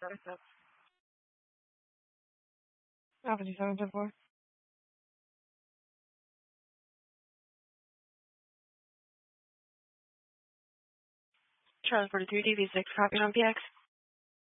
Alpha 2774. Charlie 43 DV6, copy on PX.